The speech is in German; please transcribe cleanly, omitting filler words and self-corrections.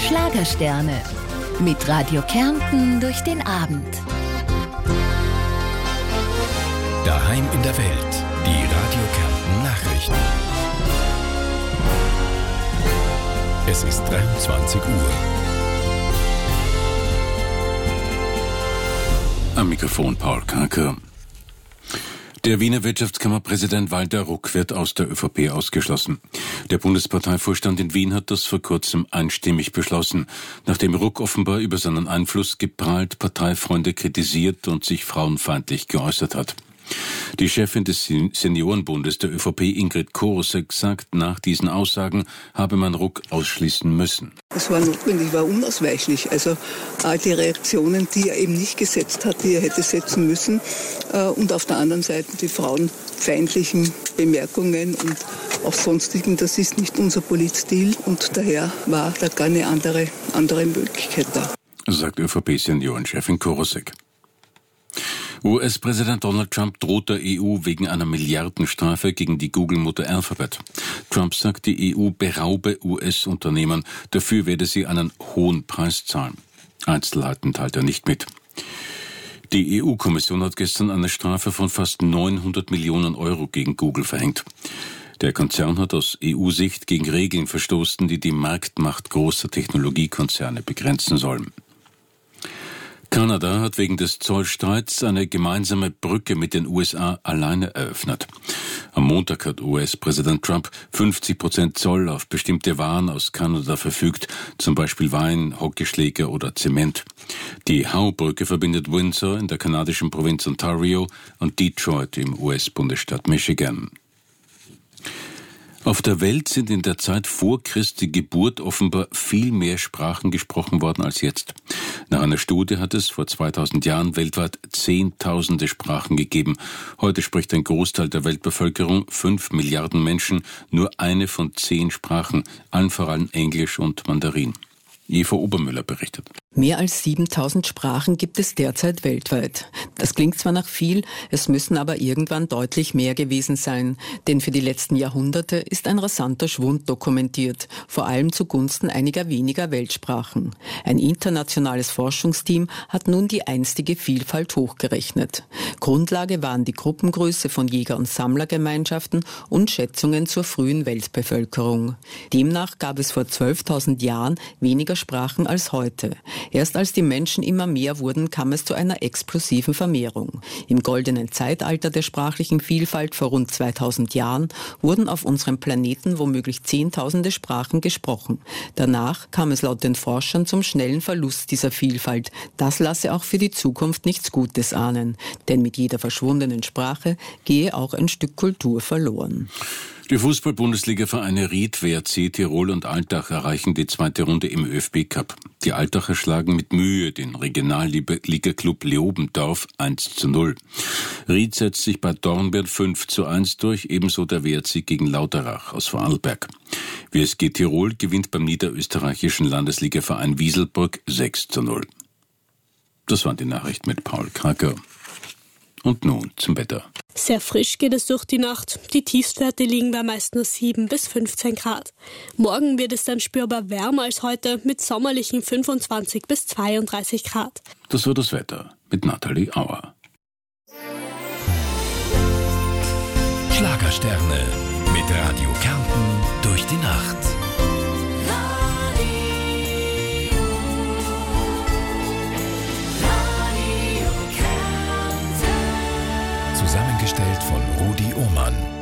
Schlagersterne. Mit Radio Kärnten durch den Abend. Daheim in der Welt. Die Radio Kärnten Nachrichten. Es ist 23 Uhr. Am Mikrofon Paul Karker. Der Wiener Wirtschaftskammerpräsident Walter Ruck wird aus der ÖVP ausgeschlossen. Der Bundesparteivorstand in Wien hat das vor kurzem einstimmig beschlossen, nachdem Ruck offenbar über seinen Einfluss geprahlt, Parteifreunde kritisiert und sich frauenfeindlich geäußert hat. Die Chefin des Seniorenbundes der ÖVP, Ingrid Korosek, sagt, nach diesen Aussagen habe man Ruck ausschließen müssen. Es war notwendig, war unausweichlich. Also all die Reaktionen, die er eben nicht gesetzt hat, die er hätte setzen müssen. Und auf der anderen Seite die frauenfeindlichen Bemerkungen und auch sonstigen, das ist nicht unser Politstil. Und daher war da gar eine andere Möglichkeit da. Sagt ÖVP-Seniorenchefin Korosek. US-Präsident Donald Trump droht der EU wegen einer Milliardenstrafe gegen die Google-Mutter Alphabet. Trump sagt, die EU beraube US-Unternehmen, dafür werde sie einen hohen Preis zahlen. Einzelheiten teilt er nicht mit. Die EU-Kommission hat gestern eine Strafe von fast 900 Millionen Euro gegen Google verhängt. Der Konzern hat aus EU-Sicht gegen Regeln verstoßen, die die Marktmacht großer Technologiekonzerne begrenzen sollen. Kanada hat wegen des Zollstreits eine gemeinsame Brücke mit den USA alleine eröffnet. Am Montag hat US-Präsident Trump 50% Zoll auf bestimmte Waren aus Kanada verfügt, zum Beispiel Wein, Hockeyschläger oder Zement. Die Howe-Brücke verbindet Windsor in der kanadischen Provinz Ontario und Detroit im US-Bundesstaat Michigan. Auf der Welt sind in der Zeit vor Christi Geburt offenbar viel mehr Sprachen gesprochen worden als jetzt. Nach einer Studie hat es vor 2000 Jahren weltweit Zehntausende Sprachen gegeben. Heute spricht ein Großteil der Weltbevölkerung, 5 Milliarden Menschen, nur eine von 10 Sprachen, allen voran Englisch und Mandarin. Eva Obermüller berichtet. Mehr als 7000 Sprachen gibt es derzeit weltweit. Das klingt zwar nach viel, es müssen aber irgendwann deutlich mehr gewesen sein. Denn für die letzten Jahrhunderte ist ein rasanter Schwund dokumentiert, vor allem zugunsten einiger weniger Weltsprachen. Ein internationales Forschungsteam hat nun die einstige Vielfalt hochgerechnet. Grundlage waren die Gruppengröße von Jäger- und Sammlergemeinschaften und Schätzungen zur frühen Weltbevölkerung. Demnach gab es vor 12.000 Jahren weniger Sprachen als heute. Erst als die Menschen immer mehr wurden, kam es zu einer explosiven Vermehrung. Im goldenen Zeitalter der sprachlichen Vielfalt vor rund 2000 Jahren wurden auf unserem Planeten womöglich Zehntausende Sprachen gesprochen. Danach kam es laut den Forschern zum schnellen Verlust dieser Vielfalt. Das lasse auch für die Zukunft nichts Gutes ahnen. Denn mit jeder verschwundenen Sprache gehe auch ein Stück Kultur verloren. Die Fußball-Bundesliga-Vereine Ried, WRC, Tirol und Altach erreichen die zweite Runde im ÖFB-Cup. Die Altacher schlagen mit Mühe den Regionalliga-Club Leobendorf 1:0. Ried setzt sich bei Dornbirn 5:1 durch, ebenso der WRC gegen Lauterach aus Vorarlberg. WSG Tirol gewinnt beim niederösterreichischen Landesligaverein Wieselburg 6:0. Das waren die Nachrichten mit Paul Karker. Und nun zum Wetter. Sehr frisch geht es durch die Nacht. Die Tiefstwerte liegen bei meist nur 7 bis 15 Grad. Morgen wird es dann spürbar wärmer als heute mit sommerlichen 25 bis 32 Grad. Das war das Wetter mit Nathalie Auer. Schlagersterne mit Radio Kärnten durch die Nacht. Zusammengestellt von Rudi Ohmann.